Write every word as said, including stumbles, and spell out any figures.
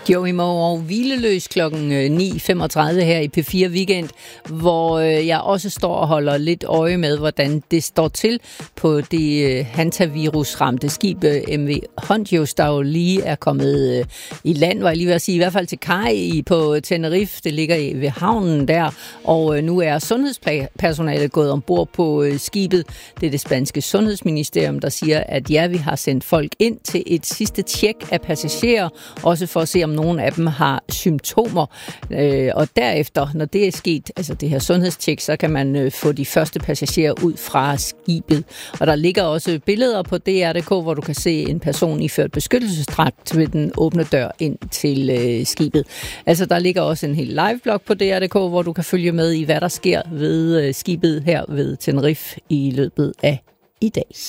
Joey Moe og hvileløs klokken ni femogtredive her i P fire Weekend, hvor jeg også står og holder lidt øje med, hvordan det står til på det hantavirus-ramte skib M V Hondius, der jo lige er kommet i land, var jeg lige ved at sige, i hvert fald til kaj på Tenerife. Det ligger ved havnen der, og nu er sundhedspersonalet gået ombord på skibet. Det er det spanske sundhedsministerium, der siger, at ja, vi har sendt folk ind til et sidste tjek af passagerer, også for at se, om nogle af dem har symptomer. Øh, og derefter, når det er sket, altså det her sundhedstjek, så kan man øh, få de første passagerer ud fra skibet. Og der ligger også billeder på D R punktum d k, hvor du kan se en person iført beskyttelsesdragt ved den åbne dør ind til øh, skibet. Altså der ligger også en helt live-blog på D R punktum d k, hvor du kan følge med i, hvad der sker ved øh, skibet her ved Tenerife i løbet af i dag.